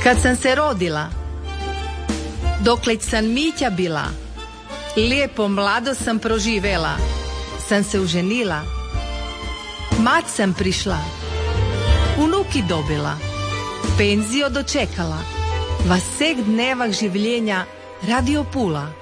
Kad sam se rodila, dokleć sam Mića bila, lijepo mlado sam proživela, sam se uženila, mat sam prišla, unuki dobila, penzio dočekala, vasek dnevah življenja radio Pula.